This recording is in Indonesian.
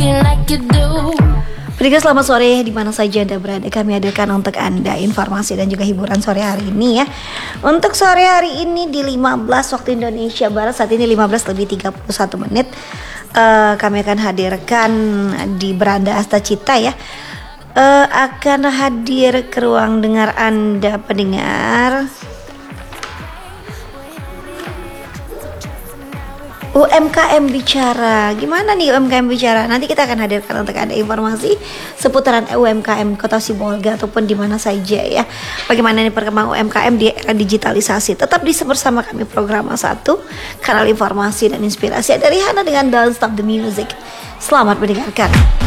Pendengar selamat sore di mana saja Anda berada. Kami hadirkan untuk Anda informasi dan juga hiburan sore hari ini ya. Untuk sore hari ini di 15 waktu Indonesia Barat, saat ini 15 lebih 31 menit, kami akan hadirkan di Beranda Asta Cita ya. Akan hadir ke ruang dengar Anda pendengar UMKM Bicara. Gimana nih UMKM Bicara? Nanti kita akan hadirkan untuk Anda informasi seputaran UMKM Kota Sibolga ataupun di mana saja ya. Bagaimana nih perkembangan UMKM di era digitalisasi. Tetap bersama kami program A1, kanal informasi dan inspirasi dari Hana dengan Don't Stop the Music. Selamat mendengarkan.